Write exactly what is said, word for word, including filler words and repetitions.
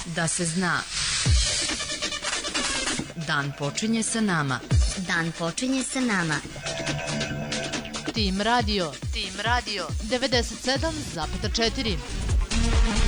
Da se zna. Dan počinje sa nama. Dan počinje sa nama. Tim Radio, Tim Radio, devedeset sedam zarez četiri.